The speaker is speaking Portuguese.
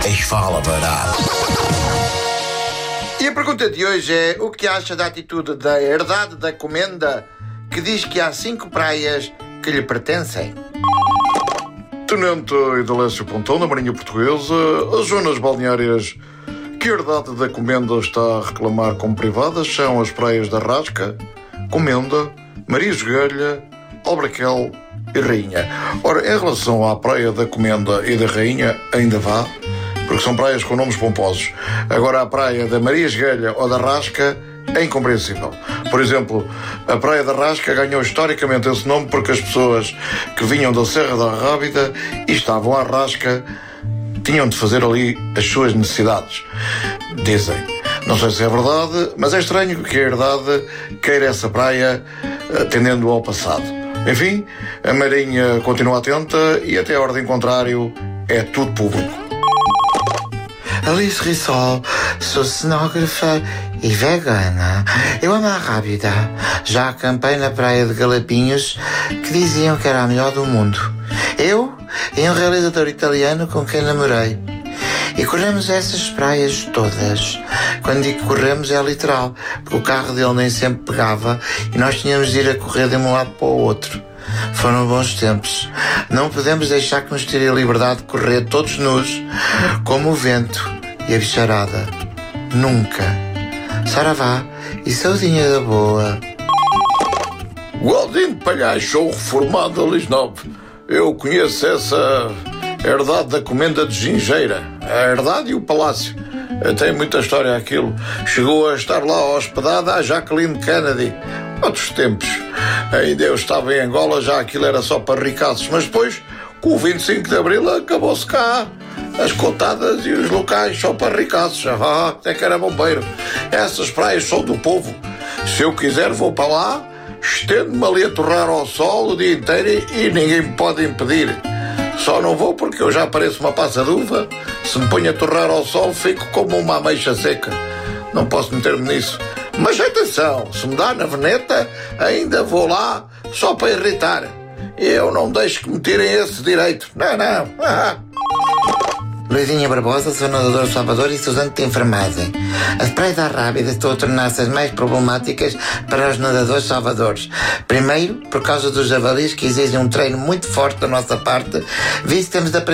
Ich falo a verdade. E a pergunta de hoje é: o que acha da atitude da Herdade da Comenda, que diz que há 5 praias que lhe pertencem? Tenente Idalécio Pontão, da Marinha Portuguesa, as zonas balneárias que a Herdade da Comenda está a reclamar como privadas são as praias da Rasca, Comenda, Maria Esguelha, Albraquel e Rainha. Ora, em relação à praia da Comenda e da Rainha, ainda vá, porque são praias com nomes pomposos. Agora, a praia da Maria Esguelha ou da Rasca é incompreensível. Por exemplo, a praia da Rasca ganhou historicamente esse nome porque as pessoas que vinham da Serra da Rábida e estavam à Rasca tinham de fazer ali as suas necessidades. Dizem. Não sei se é verdade, mas é estranho que a Herdade queira essa praia atendendo ao passado. Enfim, a Marinha continua atenta e até a ordem contrário é tudo público. Alice Rissol, sou cenógrafa e vegana. Eu amo a Rábida. Já acampei na praia de Galapinhos, que diziam que era a melhor do mundo. Eu e um realizador italiano com quem namorei. E corremos essas praias todas. Quando digo corremos é literal, porque o carro dele nem sempre pegava e nós tínhamos de ir a correr de um lado para o outro. Foram bons tempos. Não podemos deixar que nos tire a liberdade de correr todos nus, como o vento e a bicharada. Nunca. Saravá e saudinha da boa. Godinho de Palhaço, sou reformado da Lisnove. Eu conheço essa Herdade da Comenda de Gingeira. A Herdade e o Palácio. Tem muita história aquilo. Chegou a estar lá hospedada a Jacqueline Kennedy. Outros tempos. Ainda eu estava em Angola, já aquilo era só para ricaços. Mas depois, com o 25 de Abril, acabou-se cá. As cotadas e os locais só para ricaços. Até que era bombeiro. Essas praias são do povo. Se eu quiser vou para lá, estendo-me ali a torrar ao sol o dia inteiro e ninguém me pode impedir. Só não vou porque eu já pareço uma passa de uva. Se me ponho a torrar ao sol, fico como uma ameixa seca. Não posso meter-me nisso. Mas atenção, se me dá na veneta, ainda vou lá só para irritar. Eu não deixo que me tirem esse direito. Não. Luizinha Barbosa, sou nadador de Salvador e estudante de enfermagem. As praias da Rábida estão a tornar-se as mais problemáticas para os nadadores salvadores. Primeiro, por causa dos javalis que exigem um treino muito forte da nossa parte, visto que temos de aprender